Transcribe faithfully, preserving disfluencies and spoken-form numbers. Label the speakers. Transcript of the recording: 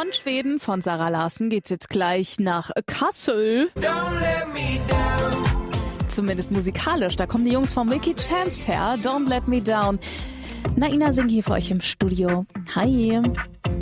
Speaker 1: Von Schweden, von Sarah Larsen, geht's jetzt gleich nach Kassel.
Speaker 2: Don't let me down.
Speaker 1: Zumindest musikalisch, da kommen die Jungs von Milky Chance her. Don't Let Me Down. Naina singt hier für euch im Studio. Hi.